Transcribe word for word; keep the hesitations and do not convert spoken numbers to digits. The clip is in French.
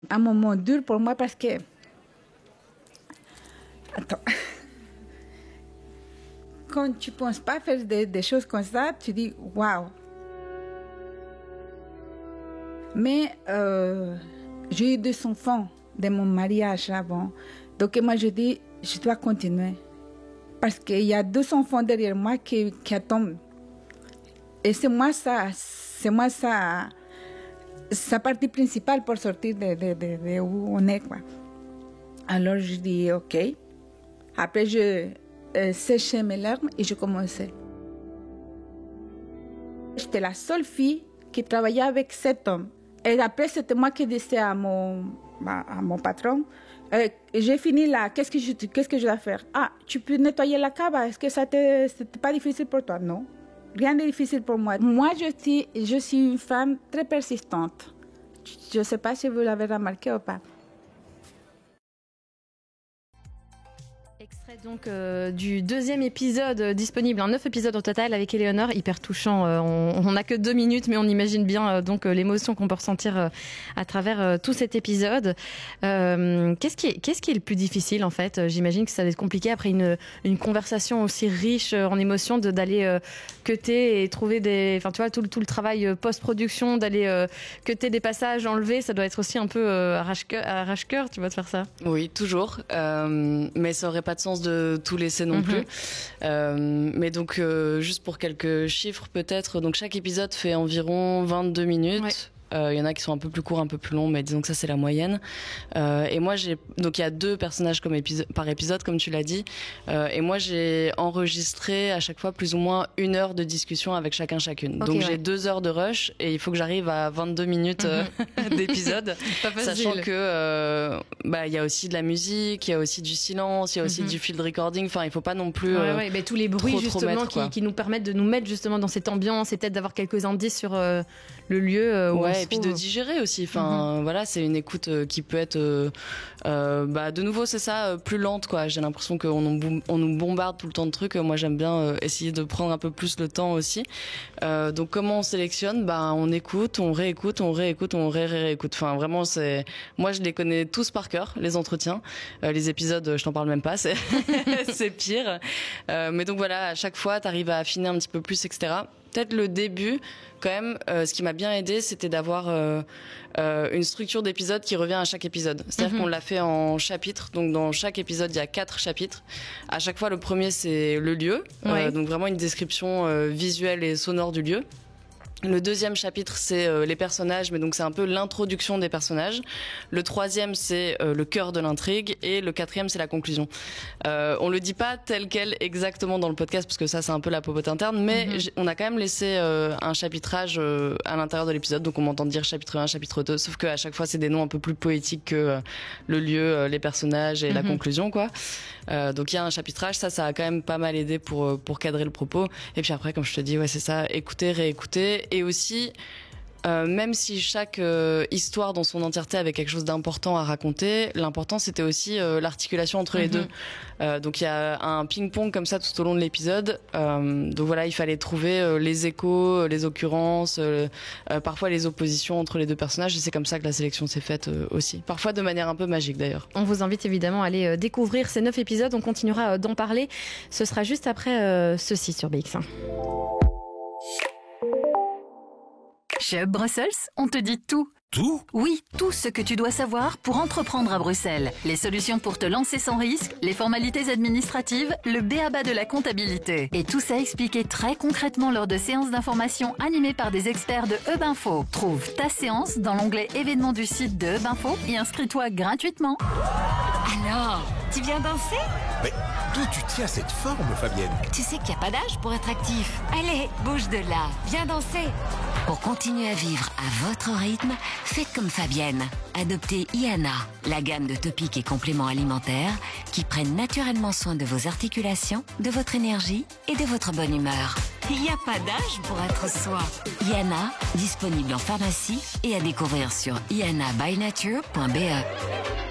Un moment dur pour moi parce que... Attends. Quand tu ne penses pas faire des, des choses comme ça, tu dis « waouh ». Mais euh, j'ai eu deux enfants de mon mariage avant. Donc moi, je dis « je dois continuer ». Parce qu'il y a deux enfants derrière moi qui, qui attendent. Et c'est moi ça, c'est moi ça... sa partie principale pour sortir de, de, de, de où on est, quoi. Alors, je dis OK. Après, je euh, séchais mes larmes et je commençais. J'étais la seule fille qui travaillait avec cet homme. Et après, c'était moi qui disais à mon, à mon patron, euh, j'ai fini là, qu'est-ce que, je, qu'est-ce que je dois faire? Ah, tu peux nettoyer la cave, est-ce que ça n'était pas difficile pour toi? Non. Rien de difficile pour moi. Moi, je suis, je suis une femme très persistante. Je ne sais pas si vous l'avez remarqué ou pas. Extrait donc euh, du deuxième épisode euh, disponible, un neuf épisodes au total avec Éléonore, hyper touchant. Euh, on n'a que deux minutes, mais on imagine bien euh, donc euh, l'émotion qu'on peut ressentir euh, à travers euh, tout cet épisode. Euh, qu'est-ce qui est, qu'est-ce qui est le plus difficile en fait? J'imagine que ça va être compliqué après une, une conversation aussi riche euh, en émotions, de, d'aller euh, cutter et trouver des, enfin tu vois tout, tout le travail euh, post-production, d'aller euh, cutter des passages, enlever, ça doit être aussi un peu euh, arrache-cœur, arrache-cœur, tu vois, de faire ça. Oui, toujours, euh, mais ça aurait pas de sens de tout laisser non mm-hmm. plus. Euh, mais donc, euh, juste pour quelques chiffres peut-être, donc chaque épisode fait environ vingt-deux minutes. Ouais. Il euh, y en a qui sont un peu plus courts, un peu plus longs, mais disons que ça c'est la moyenne. Euh, et moi j'ai donc il y a deux personnages comme épiso- par épisode, comme tu l'as dit. Euh, et moi j'ai enregistré à chaque fois plus ou moins une heure de discussion avec chacun chacune. Okay, donc ouais. j'ai deux heures de rush et il faut que j'arrive à vingt-deux minutes mm-hmm. d'épisode, sachant que euh, bah il y a aussi de la musique, il y a aussi du silence, il y a aussi mm-hmm. du field recording. Enfin il faut pas non plus. Ouais, euh, ouais, mais tous les bruits trop, justement trop mettre, qui, qui nous permettent de nous mettre justement dans cette ambiance et peut-être d'avoir quelques indices sur euh, le lieu. Euh, où ouais. on Et puis de digérer aussi. Enfin, mm-hmm. voilà, c'est une écoute euh, qui peut être, euh, euh, bah, de nouveau, c'est ça, euh, plus lente, quoi. J'ai l'impression qu'on nous, on nous bombarde tout le temps de trucs. Moi, j'aime bien euh, essayer de prendre un peu plus le temps aussi. Euh, donc, comment on sélectionne? Bah, on écoute, on réécoute, on réécoute, on ré-réécoute. Enfin, vraiment, c'est, moi, je les connais tous par cœur, les entretiens. Euh, les épisodes, je t'en parle même pas, c'est, c'est pire. Euh, mais donc voilà, à chaque fois, t'arrives à affiner un petit peu plus, et cetera. Peut-être le début, quand même, euh, ce qui m'a bien aidé, c'était d'avoir euh, euh, une structure d'épisode qui revient à chaque épisode. C'est-à-dire mm-hmm. qu'on l'a fait en chapitres. Donc, dans chaque épisode, il y a quatre chapitres. À chaque fois, le premier, c'est le lieu. Ouais. Euh, donc, vraiment une description euh, visuelle et sonore du lieu. Le deuxième chapitre, c'est euh, les personnages, mais donc c'est un peu l'introduction des personnages. Le troisième, c'est euh, le cœur de l'intrigue, et le quatrième, c'est la conclusion. Euh, on le dit pas tel quel exactement dans le podcast, parce que ça, c'est un peu la popote interne, mais mm-hmm. on a quand même laissé euh, un chapitrage euh, à l'intérieur de l'épisode, donc on m'entend dire chapitre un, chapitre deux, sauf qu'à chaque fois, c'est des noms un peu plus poétiques que euh, le lieu, euh, les personnages et mm-hmm. la conclusion, quoi. Euh, donc il y a un chapitrage, ça, ça a quand même pas mal aidé pour pour cadrer le propos. Et puis après, comme je te dis, ouais, c'est ça, écouter, réécouter. Et aussi, euh, même si chaque euh, histoire dans son entièreté avait quelque chose d'important à raconter, l'important c'était aussi euh, l'articulation entre mm-hmm. les deux. Euh, donc il y a un ping-pong comme ça tout au long de l'épisode. Euh, donc voilà, il fallait trouver euh, les échos, les occurrences, euh, euh, parfois les oppositions entre les deux personnages. Et c'est comme ça que la sélection s'est faite euh, aussi. Parfois de manière un peu magique d'ailleurs. On vous invite évidemment à aller euh, découvrir ces neuf épisodes. On continuera euh, d'en parler. Ce sera juste après euh, ceci sur B X un. Chez Hub Brussels, on te dit tout. Tout ? Oui, tout ce que tu dois savoir pour entreprendre à Bruxelles. Les solutions pour te lancer sans risque, les formalités administratives, le b a ba de la comptabilité. Et tout ça expliqué très concrètement lors de séances d'information animées par des experts de Hub Info. Trouve ta séance dans l'onglet événements du site de Hub Info et inscris-toi gratuitement. Alors, tu viens danser ? Mais d'où tu tiens cette forme, Fabienne ? Tu sais qu'il n'y a pas d'âge pour être actif. Allez, bouge de là, viens danser. Pour continuer à vivre à votre rythme, faites comme Fabienne. Adoptez Iana, la gamme de topiques et compléments alimentaires qui prennent naturellement soin de vos articulations, de votre énergie et de votre bonne humeur. Il n'y a pas d'âge pour être soi. Iana, disponible en pharmacie et à découvrir sur iana by nature point b e.